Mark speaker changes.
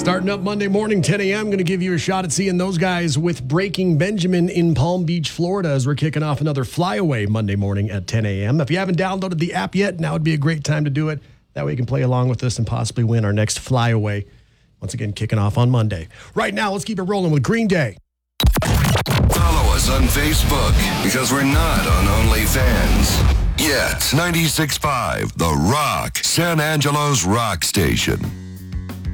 Speaker 1: Starting up Monday morning, 10 a.m. Going to give you a shot at seeing those guys with Breaking Benjamin in Palm Beach, Florida, as we're kicking off another Flyaway Monday morning at 10 a.m. If you haven't downloaded the app yet, now would be a great time to do it. That way you can play along with us and possibly win our next Flyaway. Once again, kicking off on Monday. Right now, let's keep it rolling with Green Day.
Speaker 2: Follow us on Facebook because we're not on OnlyFans yet. 96.5 The Rock, San Angelo's rock station.